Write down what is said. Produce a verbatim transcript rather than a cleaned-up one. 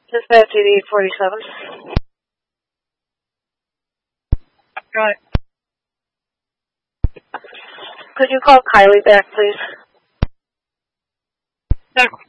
Dispatch eighty-eight forty-seven. Right. Could you call Kylie back, please? No.